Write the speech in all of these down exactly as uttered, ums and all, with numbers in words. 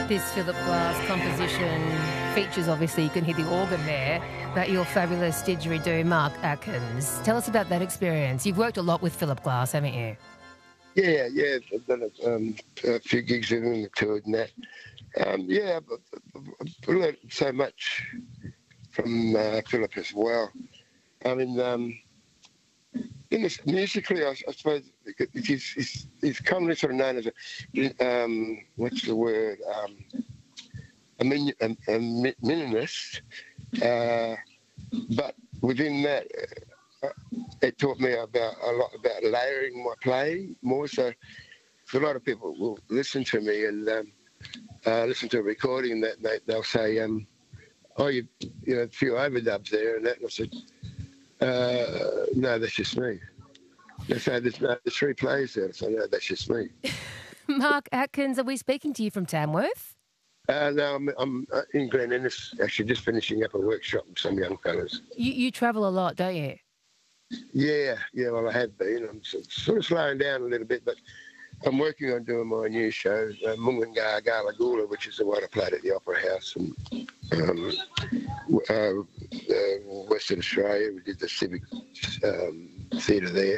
This Philip Glass composition features, obviously, you can hear the organ there, but your fabulous didgeridoo, Mark Atkins. Tell us about that experience. You've worked a lot with Philip Glass, haven't you? Yeah, yeah, I've done a, um, a few gigs with him, toured and that. Um, yeah, I've, I've learned so much from uh, Philip as well. I mean, um, in this, musically, I, I suppose he's, he's, he's commonly sort of known as a, um, what's the word, um, a, min, a, a minimalist, uh, but within that, uh, it taught me about a lot about layering my playing more. So, so a lot of people will listen to me and um, uh, listen to a recording, and that they, they'll say, um, "Oh, you, you know, a few overdubs there," and that. And I said, uh, "No, that's just me." They say there's, no, there's three plays there. I said, "No, that's just me." Mark Atkins, are we speaking to you from Tamworth? Uh, no, I'm, I'm in Glen Innes, actually just finishing up a workshop with some young fellas. You, you travel a lot, don't you? Yeah, yeah, well, I have been. I'm sort of slowing down a little bit, but I'm working on doing my new show, uh, Mungunga Gala Gula, which is the one I played at the Opera House in um, uh, uh, Western Australia. We did the Civic um, Theatre there.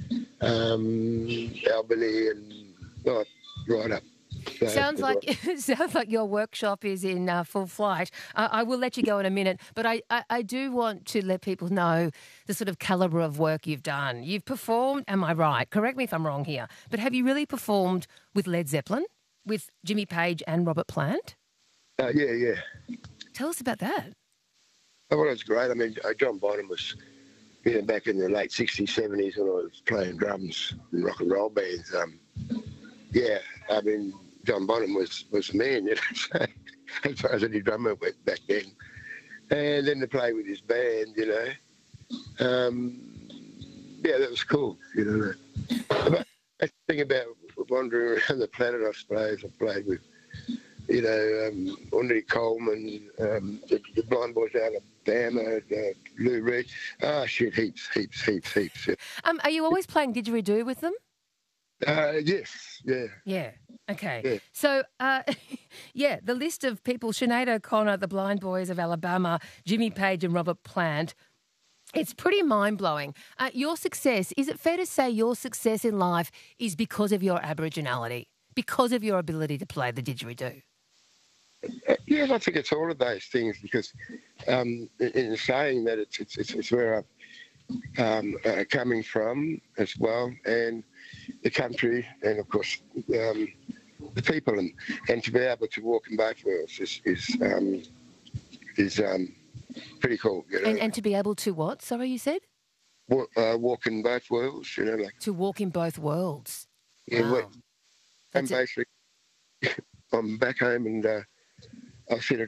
Um, Albany and right, right up. So sounds like sounds like your workshop is in uh, full flight. Uh, I will let you go in a minute, but I, I, I do want to let people know the sort of calibre of work you've done. You've performed, am I right? Correct me if I'm wrong here, but have you really performed with Led Zeppelin, with Jimmy Page and Robert Plant? Uh, yeah, yeah. Tell us about that. Oh, well, it's great. I mean, uh, John Bonham was, you know, back in the late sixties, seventies when I was playing drums in rock and roll bands. Um, yeah, I mean, John Bonham was, was the man, you know, as far as any drummer went back then. And then to play with his band, you know, um, yeah, that was cool, you know. But I think about wandering around the planet, I suppose. I played with, you know, um, Andre Coleman, um, the, the Blind Boys out of Alabama, uh, Lou Reed. Ah, shit, heaps, heaps, heaps, heaps. Yeah. Um, are you always playing didgeridoo with them? Uh, yes, yeah. Yeah, okay. Yeah. So, uh, yeah, the list of people, Sinead O'Connor, the Blind Boys of Alabama, Jimmy Page and Robert Plant, it's pretty mind-blowing. Uh, your success, is it fair to say your success in life is because of your Aboriginality, because of your ability to play the didgeridoo? Uh, yes, I think it's all of those things because um, in, in saying that it's, it's, it's, it's where I'm um, uh, coming from as well, and the country, and of course um, the people, and, and to be able to walk in both worlds is is, um, is um, pretty cool. You know? and, and to be able to what? Sorry, you said? Walk, uh, walk in both worlds, you know. Like, to walk in both worlds. Yeah, wow. I'm basically, I'm back home and uh, I'll sit